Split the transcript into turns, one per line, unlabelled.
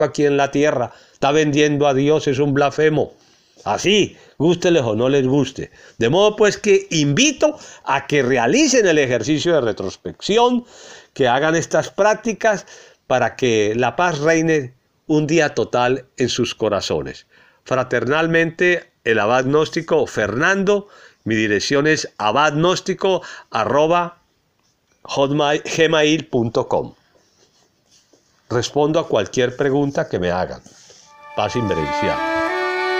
aquí en la tierra, está vendiendo a Dios, es un blasfemo. Así, gústeles o no les guste. De modo pues que invito a que realicen el ejercicio de retrospección, que hagan estas prácticas para que la paz reine un día total en sus corazones. Fraternalmente, el abad gnóstico Fernando. Mi dirección es abadgnóstico@gmail.com. Respondo a cualquier pregunta que me hagan. Paz inverencial.